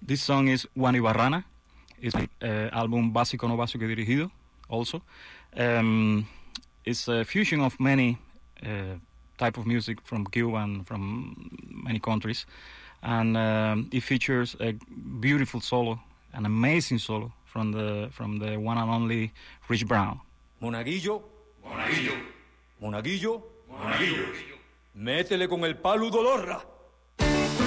This song is Juan Ibarrana. It's my album Básico No Básico Dirigido also. It's a fusion of many type of music from Cuba and from many countries. And it features a beautiful solo, an amazing solo from the one and only Rich Brown. Monaguillo, Monaguillo, Monaguillo, Monaguillo, métele con el palo Dolorra.